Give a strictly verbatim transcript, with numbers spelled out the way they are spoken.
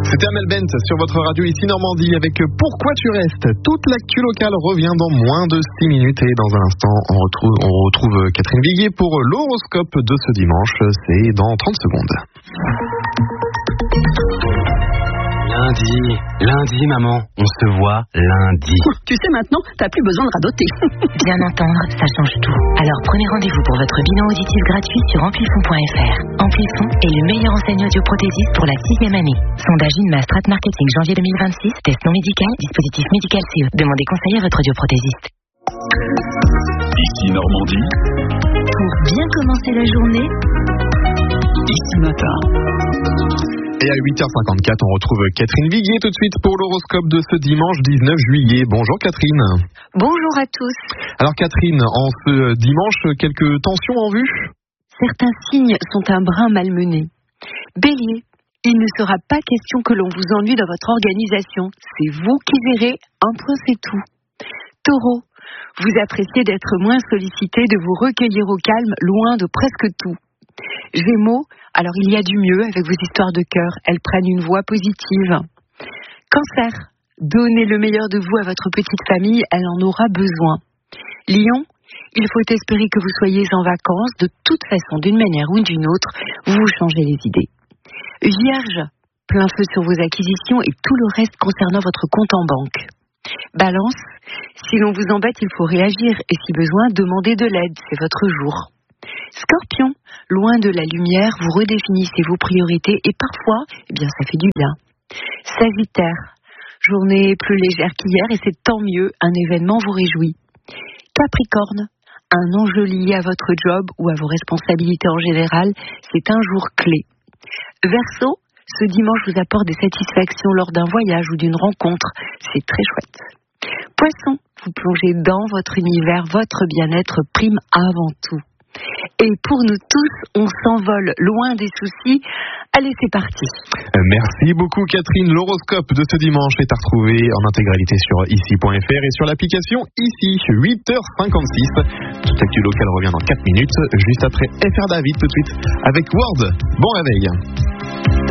C'était Amel Bent sur votre radio ici Normandie avec Pourquoi tu restes. Toute l'actu locale revient dans moins de six minutes et dans un instant on retrouve, on retrouve Catherine Viguier pour l'horoscope de ce dimanche. C'est dans trente secondes. Lundi, lundi maman, on se voit lundi. Tu sais maintenant, t'as plus besoin de radoter. Bien entendre, ça change tout. Alors prenez rendez-vous pour votre bilan auditif gratuit sur amplifon point f r. Amplifon est le meilleur enseigne audioprothésiste pour la sixième année. Sondage INMA Strat Marketing janvier deux mille vingt-six, test non médical, dispositif médical C E. Demandez conseil à votre audioprothésiste. Ici Normandie. Pour bien commencer la journée, Ici Matin. Et à huit heures cinquante-quatre, on retrouve Catherine Viguier tout de suite pour l'horoscope de ce dimanche dix-neuf juillet. Bonjour Catherine. Bonjour à tous. Alors Catherine, en ce dimanche, quelques tensions en vue ? Certains signes sont un brin malmenés. Bélier, il ne sera pas question que l'on vous ennuie dans votre organisation. C'est vous qui verrez, un point c'est tout. Taureau, vous appréciez d'être moins sollicité, de vous recueillir au calme, loin de presque tout. Gémeaux, alors il y a du mieux avec vos histoires de cœur, elles prennent une voie positive. Cancer, donnez le meilleur de vous à votre petite famille, elle en aura besoin. Lion, il faut espérer que vous soyez en vacances, de toute façon, d'une manière ou d'une autre, vous changez les idées. Vierge, plein feu sur vos acquisitions et tout le reste concernant votre compte en banque. Balance, si l'on vous embête, il faut réagir et si besoin, demandez de l'aide, c'est votre jour. Scorpion, loin de la lumière, vous redéfinissez vos priorités et parfois, eh bien, ça fait du bien. Sagittaire, journée plus légère qu'hier et c'est tant mieux, un événement vous réjouit. Capricorne, un enjeu lié à votre job ou à vos responsabilités en général, c'est un jour clé. Verseau, ce dimanche vous apporte des satisfactions lors d'un voyage ou d'une rencontre, c'est très chouette. Poisson, vous plongez dans votre univers, votre bien-être prime avant tout. Et pour nous tous, on s'envole loin des soucis. Allez, c'est parti. Merci beaucoup Catherine. L'horoscope de ce dimanche est à retrouver en intégralité sur ici point f r et sur l'application Ici. huit heures cinquante-six. Toute l'actu locale revient dans quatre minutes, juste après F R David tout de suite avec Word. Bon réveil.